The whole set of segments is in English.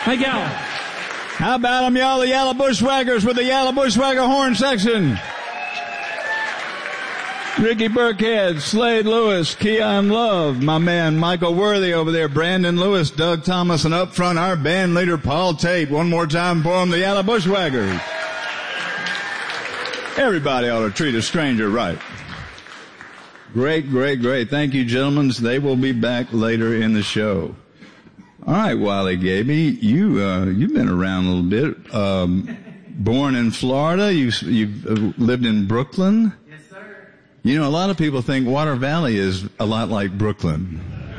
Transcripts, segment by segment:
Hey, y'all. How about them, y'all, the Yalla Bushwhackers with the Yalla Bushwhacker horn section? Ricky Burkhead, Slade Lewis, Keon Love, my man Michael Worthy over there, Brandon Lewis, Doug Thomas, and up front our band leader Paul Tate. One more time for them, the Yalla Bushwhackers. Everybody ought to treat a stranger right. Great, great, great. Thank you, gentlemen. They will be back later in the show. All right, Wally Gaby, you've been around a little bit. Born in Florida, you've lived in Brooklyn. Yes, sir. You know, a lot of people think Water Valley is a lot like Brooklyn.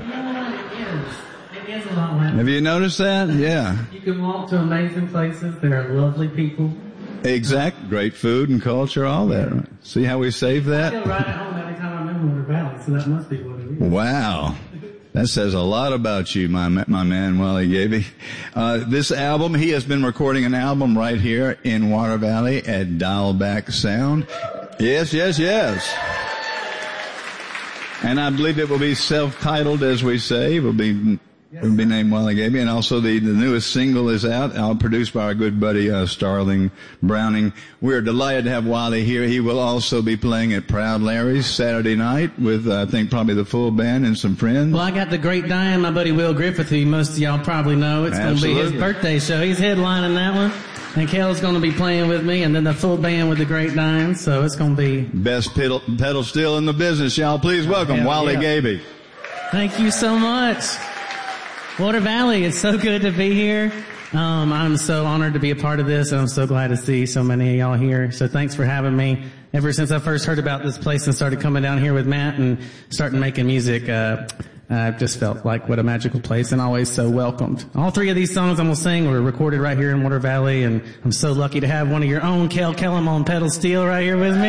It is a lot like. Have you noticed that? Yeah. You can walk to amazing places. There are lovely people. Exact. Great food and culture, all that. Right? See how we saved that? I feel right at home every time I'm in Water Valley, so that must be what it is. Wow. That says a lot about you, my man, Wally Gaby. This album, he has been recording an album right here in Water Valley at Dialback Sound. Yes. And I believe it will be self-titled, as we say. It will be named Wally Gaby. And also the newest single is out, produced by our good buddy, Starling Browning. We're delighted to have Wally here. He will also be playing at Proud Larry's Saturday night with, I think, probably the full band and some friends. Well, I got the Great Diane, my buddy Will Griffith, who most of y'all probably know. It's going to be his birthday show. He's headlining that one. And Kel's going to be playing with me, and then the full band with the Great Diane. So it's going to be best pedal steel in the business, y'all. Please welcome Wally Gaby. Thank you so much. Water Valley, it's so good to be here. I'm so honored to be a part of this, and I'm so glad to see so many of y'all here. So thanks for having me. Ever since I first heard about this place and started coming down here with Matt and starting making music, I just felt like what a magical place and always so welcomed. All three of these songs I'm going to sing were recorded right here in Water Valley, and I'm so lucky to have one of your own, Kel Kellum, on pedal steel right here with me.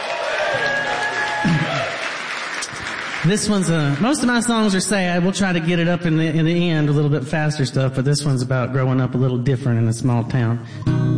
This one's, most of my songs are sad. We'll try to get it up in the end, a little bit faster stuff, but this one's about growing up a little different in a small town.